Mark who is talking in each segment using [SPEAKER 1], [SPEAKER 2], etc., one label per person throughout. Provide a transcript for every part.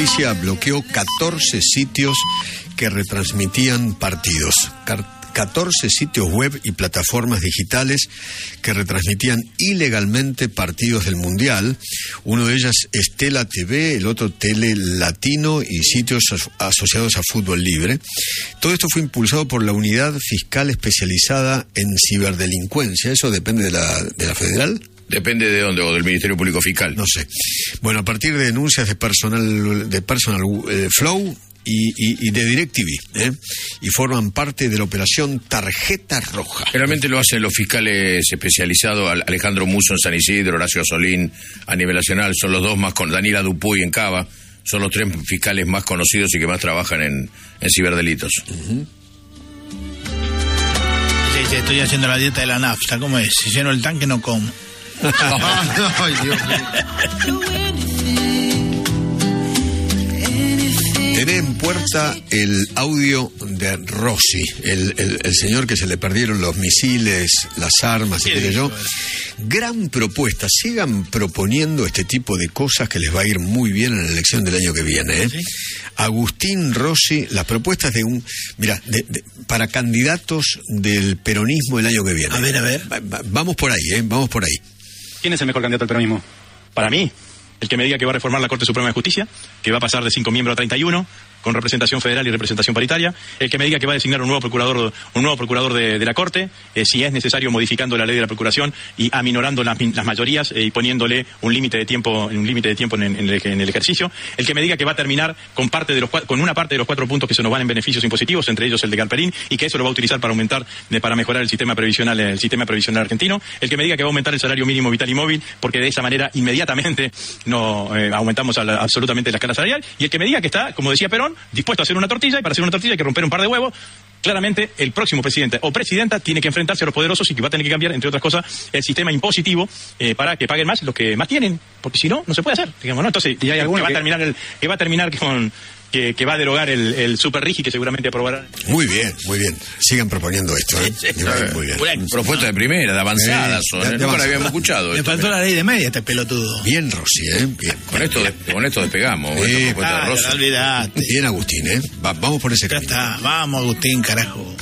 [SPEAKER 1] justicia bloqueó 14 sitios que retransmitían partidos. 14 sitios web y plataformas digitales que retransmitían ilegalmente partidos del Mundial. Uno de ellas es Tela TV, el otro Tele Latino y sitios asociados a fútbol libre. Todo esto fue impulsado por la Unidad Fiscal Especializada en Ciberdelincuencia. ¿Eso depende de la Federal?
[SPEAKER 2] Depende de dónde, o del Ministerio Público Fiscal.
[SPEAKER 1] No sé. Bueno, a partir de denuncias de Personal Flow y de DirecTV, y forman parte de la operación Tarjeta Roja.
[SPEAKER 2] Generalmente lo hacen los fiscales especializados, Alejandro Musso en San Isidro, Horacio Solín a nivel nacional, son los dos más con Daniela Dupuy en Cava, son los 3 fiscales más conocidos y que más trabajan en ciberdelitos.
[SPEAKER 3] Sí, estoy haciendo la dieta de la nafta, ¿cómo es? Si lleno el tanque no como.
[SPEAKER 1] Ay, Dios mío. Tené en puerta el audio de Rossi, el señor que se le perdieron los misiles, las armas, y qué sé yo. Gran propuesta. Sigan proponiendo este tipo de cosas que les va a ir muy bien en la elección del año que viene, ¿Sí? Agustín Rossi, las propuestas de para candidatos del peronismo el año que viene.
[SPEAKER 3] A ver.
[SPEAKER 1] Vamos por ahí, vamos por ahí.
[SPEAKER 4] ¿Quién es el mejor candidato al peronismo? Para mí, el que me diga que va a reformar la Corte Suprema de Justicia, que va a pasar de 5 miembros a 31, con representación federal y representación paritaria, el que me diga que va a designar un nuevo procurador de la Corte, si es necesario modificando la ley de la procuración y aminorando las mayorías y poniéndole un límite de tiempo en el ejercicio, el que me diga que va a terminar con una parte de los 4 puntos que se nos van en beneficios impositivos, entre ellos el de Galperín, y que eso lo va a utilizar para mejorar el sistema previsional argentino, el que me diga que va a aumentar el salario mínimo vital y móvil, porque de esa manera inmediatamente aumentamos absolutamente la escala salarial, y el que me diga que está, como decía Perón, dispuesto a hacer una tortilla, y para hacer una tortilla hay que romper un par de huevos. Claramente el próximo presidente o presidenta tiene que enfrentarse a los poderosos y que va a tener que cambiar, entre otras cosas, el sistema impositivo para que paguen más los que más tienen, porque si no se puede hacer, digamos, ¿no? Entonces, y hay alguno que va a terminar con que va a derogar el super rigi que seguramente aprobarán.
[SPEAKER 1] Muy bien. Sigan proponiendo esto, Muy bien.
[SPEAKER 2] Propuesta de primera, de avanzada. Nunca la habíamos escuchado.
[SPEAKER 3] Le faltó la ley de media, este pelotudo.
[SPEAKER 1] Bien, Rossi, bien.
[SPEAKER 2] Con esto despegamos.
[SPEAKER 3] Olvidate.
[SPEAKER 1] Bien, Agustín, vamos por ese camino.
[SPEAKER 3] Ya está, vamos, Agustín, carajo.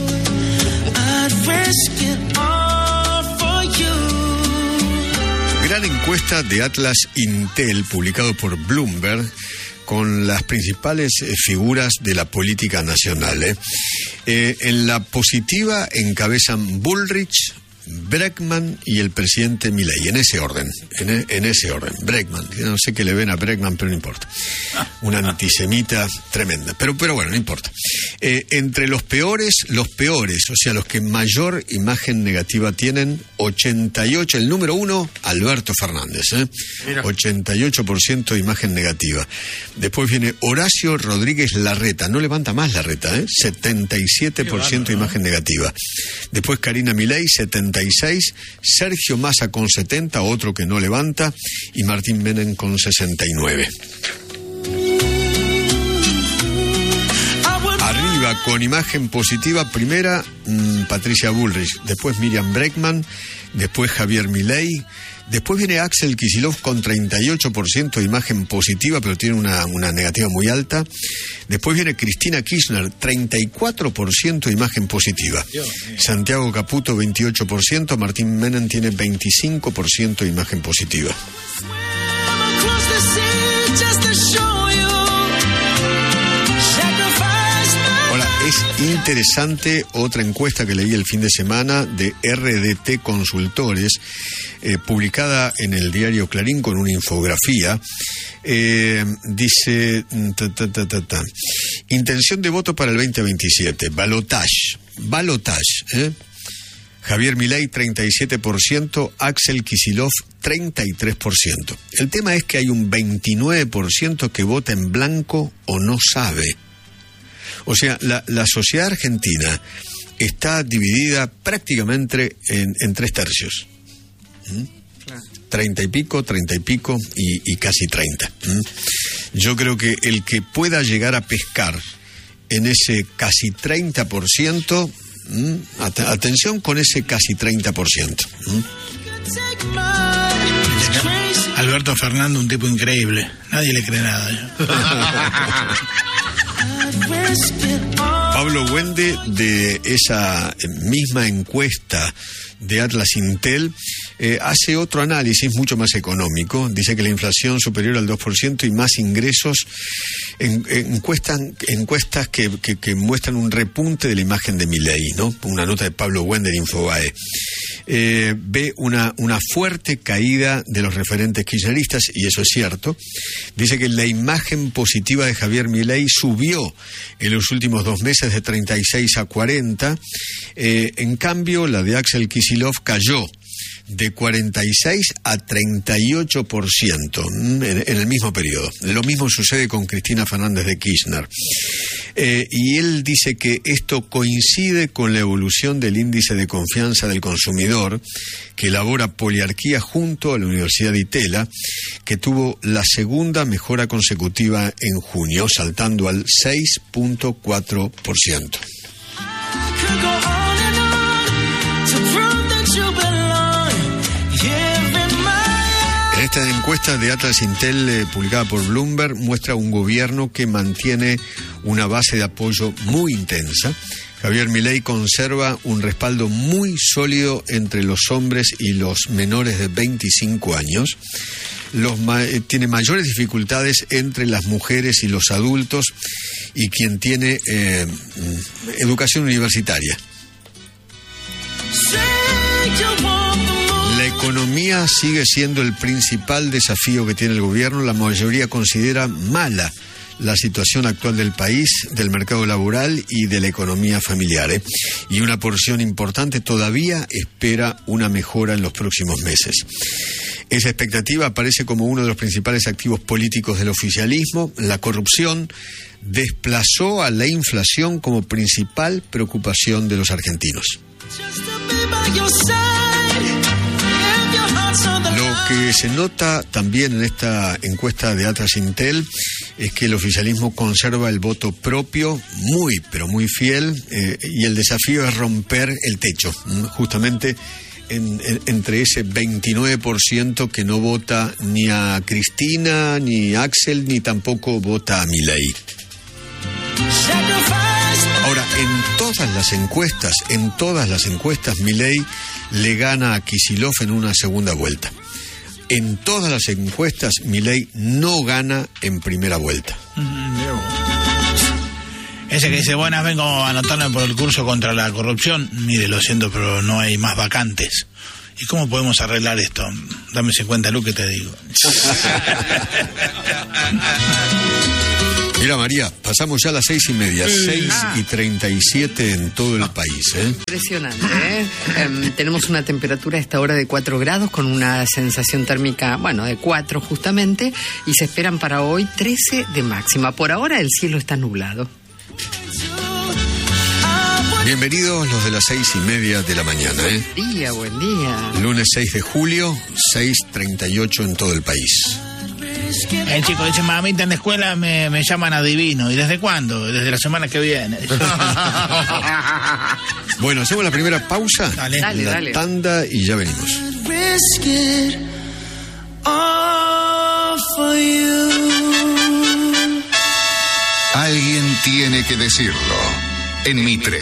[SPEAKER 1] Gran encuesta de Atlas Intel, publicado por Bloomberg, con las principales figuras de la política nacional. En la positiva encabezan Bullrich, Bregman y el presidente Milei, en ese orden. Bregman, no sé qué le ven a Bregman, pero no importa. Una antisemita tremenda, pero bueno, no importa. Entre los peores, o sea, los que mayor imagen negativa tienen, 88, el número 1, Alberto Fernández, 88% de imagen negativa. Después viene Horacio Rodríguez Larreta, no levanta más Larreta, 77% de imagen negativa. Después Karina Milei, 76%, Sergio Massa con 70%, otro que no levanta, y Martín Menem con 69%. Arriba, con imagen positiva, primera Patricia Bullrich, después Miriam Bregman, después Javier Milei, después viene Axel Kicillof con 38% de imagen positiva, pero tiene una negativa muy alta. Después viene Cristina Kirchner, 34% de imagen positiva. Santiago Caputo, 28%. Martín Menem tiene 25% de imagen positiva. Es interesante otra encuesta que leí el fin de semana de RDT Consultores, publicada en el diario Clarín con una infografía. Dice intención de voto para el 2027, balotage, Javier Milei 37%, Axel Kicillof 33%. El tema es que hay un 29% que vota en blanco o no sabe. O sea, la sociedad argentina está dividida prácticamente en 3 tercios. 30 y pico y casi 30. Yo creo que el que pueda llegar a pescar en ese casi 30%, atención con ese casi 30%.
[SPEAKER 3] Alberto Fernández, un tipo increíble. Nadie le cree nada.
[SPEAKER 1] Pablo Wende, de esa misma encuesta de Atlas Intel, hace otro análisis mucho más económico. Dice que la inflación superior al 2% y más ingresos, encuestas que muestran un repunte de la imagen de Milei, ¿no? Una nota de Pablo Wende de Infobae. Ve una fuerte caída de los referentes kirchneristas, y eso es cierto. Dice que la imagen positiva de Javier Milei subió en los últimos 2 meses de 36 a 40. En cambio, la de Axel Kicillof cayó de 46 a 38% en el mismo periodo. Lo mismo sucede con Cristina Fernández de Kirchner. Y él dice que esto coincide con la evolución del índice de confianza del consumidor que elabora Poliarquía junto a la Universidad de Itela, que tuvo la segunda mejora consecutiva en junio, saltando al 6.4%. Esta encuesta de Atlas Intel publicada por Bloomberg muestra un gobierno que mantiene una base de apoyo muy intensa. Javier Milei conserva un respaldo muy sólido entre los hombres y los menores de 25 años. Tiene mayores dificultades entre las mujeres y los adultos y quien tiene educación universitaria. La economía sigue siendo el principal desafío que tiene el gobierno. La mayoría considera mala la situación actual del país, del mercado laboral y de la economía familiar, y una porción importante todavía espera una mejora en los próximos meses. Esa expectativa aparece como uno de los principales activos políticos del oficialismo. La corrupción desplazó a la inflación como principal preocupación de los argentinos. Lo que se nota también en esta encuesta de Atlas Intel es que el oficialismo conserva el voto propio muy, pero muy fiel, y el desafío es romper el techo, justamente entre ese 29% que no vota ni a Cristina, ni a Axel, ni tampoco vota a Milei. Ahora, en todas las encuestas, Milei le gana a Kicillof en una segunda vuelta. En todas las encuestas, Milei no gana en primera vuelta.
[SPEAKER 3] Ese que dice, buenas, vengo a anotarme por el curso contra la corrupción. Mire, lo siento, pero no hay más vacantes. ¿Y cómo podemos arreglar esto? Dame 50 lucas, te digo.
[SPEAKER 1] Mira, María, pasamos ya a las 6:30, 6:37 en todo el país,
[SPEAKER 5] Impresionante, tenemos una temperatura a esta hora de 4 grados con una sensación térmica, de 4 justamente, y se esperan para hoy 13 de máxima. Por ahora el cielo está nublado.
[SPEAKER 1] Bienvenidos los de las 6:30 de la mañana,
[SPEAKER 5] Buen día.
[SPEAKER 1] Lunes 6 de julio, 6:38 en todo el país.
[SPEAKER 3] El chico dice, mamita, en la escuela me llaman adivino. ¿Y desde cuándo? Desde la semana que viene.
[SPEAKER 1] Bueno, hacemos la primera pausa.
[SPEAKER 5] Dale.
[SPEAKER 1] Tanda y ya venimos.
[SPEAKER 6] Alguien tiene que decirlo. En Mitre.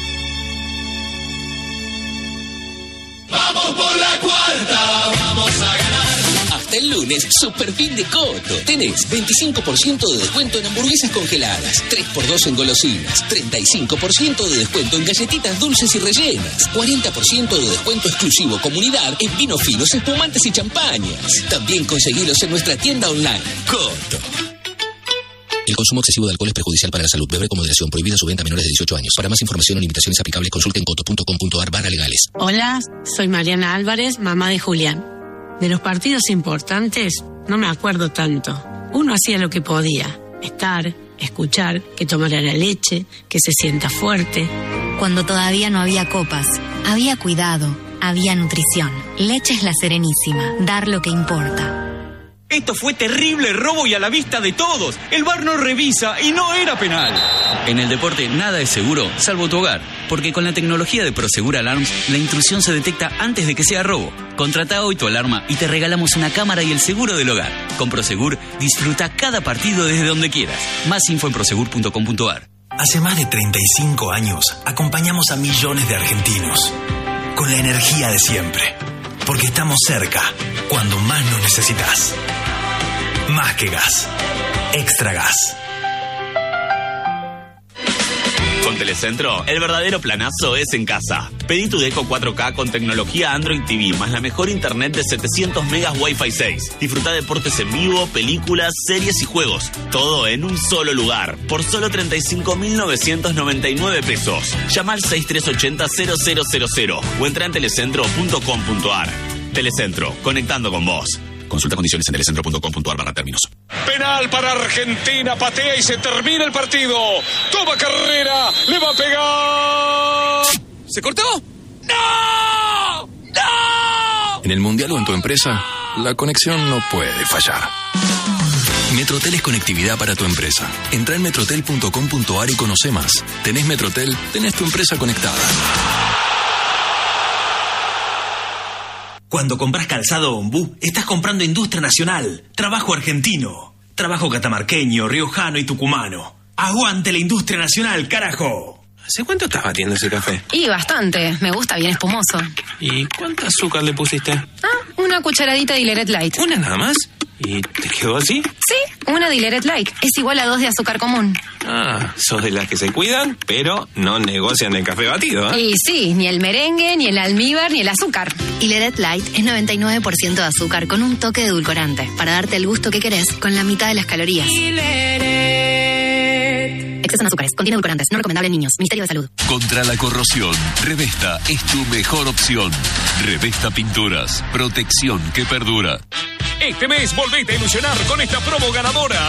[SPEAKER 7] Vamos por la cuarta, vamos a ganar.
[SPEAKER 8] Hasta el lunes, super fin de Coto. Tenés 25% de descuento en hamburguesas congeladas, 3x2 en golosinas, 35% de descuento en galletitas dulces y rellenas, 40% de descuento exclusivo comunidad en vinos finos, espumantes y champañas. También conseguilos en nuestra tienda online. Coto. El consumo excesivo de alcohol es perjudicial para la salud. Beber con moderación. Prohibida su venta a menores de 18 años. Para más información o limitaciones aplicables, consulte en coto.com.ar/legales.
[SPEAKER 9] Hola, soy Mariana Álvarez, mamá de Julián. De los partidos importantes no me acuerdo tanto. Uno hacía lo que podía. Estar, escuchar, que tomara la leche, que se sienta fuerte.
[SPEAKER 10] Cuando todavía no había copas, había cuidado, había nutrición. Leche es La Serenísima. Dar lo que importa.
[SPEAKER 11] Esto fue terrible robo y a la vista de todos. El VAR no revisa y no era penal. En el deporte nada es seguro, salvo tu hogar. Porque con la tecnología de Prosegur Alarms, la intrusión se detecta antes de que sea robo. Contrata hoy tu alarma y te regalamos una cámara y el seguro del hogar. Con Prosegur, disfruta cada partido desde donde quieras. Más info en prosegur.com.ar.
[SPEAKER 12] Hace más de 35 años, acompañamos a millones de argentinos. Con la energía de siempre. Porque estamos cerca, cuando más nos necesitas. Más que gas. Extra gas.
[SPEAKER 13] Con Telecentro, el verdadero planazo es en casa. Pedí tu Deco 4K con tecnología Android TV, más la mejor internet de 700 megas Wi-Fi 6. Disfruta deportes en vivo, películas, series y juegos. Todo en un solo lugar, por solo 35.999 pesos. Llama al 6380-0000 o entra en telecentro.com.ar. Telecentro, conectando con vos. Consulta condiciones en telecentro.com.ar/términos.
[SPEAKER 14] Penal para Argentina, patea y se termina el partido. Toma carrera, le va a pegar.
[SPEAKER 15] ¿Se cortó? ¡No! ¡No!
[SPEAKER 16] En el Mundial o en tu empresa, la conexión no puede fallar. Metrotel es conectividad para tu empresa. Entra en metrotel.com.ar y conoce más. Tenés Metrotel, tenés tu empresa conectada.
[SPEAKER 12] Cuando compras calzado Ombú, estás comprando industria nacional, trabajo argentino, trabajo catamarqueño, riojano y tucumano. ¡Aguante la industria nacional, carajo!
[SPEAKER 15] ¿Hace cuánto estás batiendo ese café?
[SPEAKER 17] Y bastante, me gusta bien espumoso.
[SPEAKER 15] ¿Y cuánto azúcar le pusiste?
[SPEAKER 17] Una cucharadita de Dilleret Light.
[SPEAKER 15] ¿Una nada más? ¿Y te quedó así?
[SPEAKER 17] Sí, una Dilleret Light. Es igual a 2 de azúcar común.
[SPEAKER 15] Sos de las que se cuidan, pero no negocian el café batido, ¿eh?
[SPEAKER 17] Y sí, ni el merengue, ni el almíbar, ni el azúcar.
[SPEAKER 10] Dilleret Light es 99% de azúcar con un toque de edulcorante, para darte el gusto que querés con la mitad de las calorías. Exceso en azúcares, contiene edulcorantes, no recomendable en niños. Ministerio de Salud.
[SPEAKER 18] Contra la corrosión, Revesta es tu mejor opción. Revesta Pinturas, protección que perdura.
[SPEAKER 14] Este mes volvete a ilusionar con esta promo ganadora.